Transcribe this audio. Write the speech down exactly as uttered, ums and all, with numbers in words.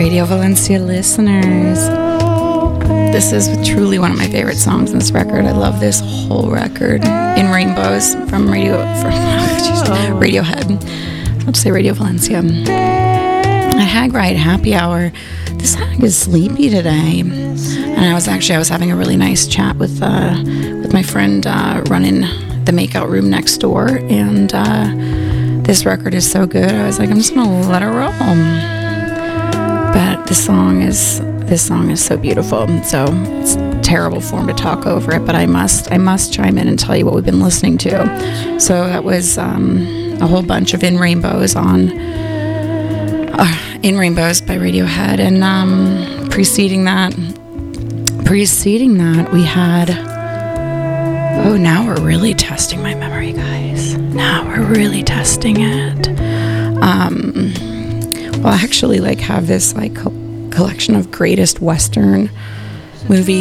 Radio Valencia listeners. This is truly one of my favorite songs in this record. I love this whole record. In Rainbows from Radio from oh, Radiohead. I'll just say Radio Valencia. A Hag Ride Happy Hour. This hag is sleepy today. And I was actually I was having a really nice chat with uh, with my friend uh, running the makeout room next door, and uh, this record is so good. I was like, I'm just gonna let it roll. But this song is this song is so beautiful. So it's terrible form to talk over it, but I must I must chime in and tell you what we've been listening to. So that was um, a whole bunch of In Rainbows on uh, In Rainbows by Radiohead, and um, preceding that, preceding that we had. Oh, now we're really testing my memory, guys. Now we're really testing it. Um, well, I actually like have this like co- collection of greatest Western movies.